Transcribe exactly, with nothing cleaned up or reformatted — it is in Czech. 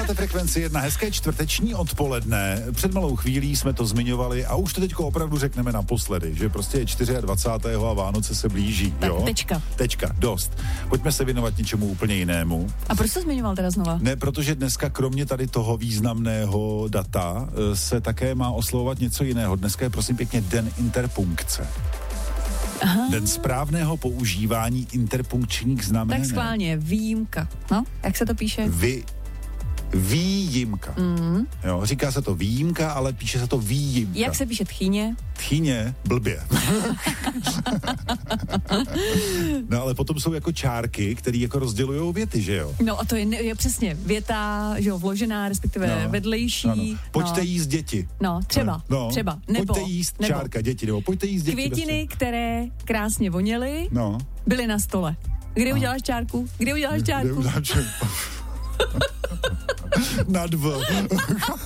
Posloucháte Frekvenci jedna, hezké čtvrteční odpoledne. Před malou chvílí jsme to zmiňovali a už to teďko opravdu řekneme naposledy, že prostě je dvacátého čtvrtého a Vánoce se blíží. Tak jo? tečka. Tečka, dost. Pojďme se věnovat něčemu úplně jinému. A proč to zmiňoval teda znova? Ne, protože dneska kromě tady toho významného data se také má oslovovat něco jiného. Dneska je prosím pěkně den interpunkce. Aha. Den správného používání interpunkčních znamenek. Tak schválně, výjimka. No, jak se to píše? Vy, výjimka. Mm. Jo, říká se to výjimka, ale píše se to výjimka. Jak se píše tchýně? Tchýně, blbě. No ale potom jsou jako čárky, které jako rozdělujou věty, že jo? No a to je, ne, je přesně věta, že jo, vložená, respektive no. vedlejší. Ano. Pojďte no. jíst děti. No, třeba, no. třeba. Nebo, pojďte jíst nebo. čárka děti, nebo pojďte jíst děti. Květiny, prostě. Které krásně voněly, no. byly na stole. Kdy uděláš čárku? Kdy uděláš čárku? Kdy uděláš čárku? Na dv.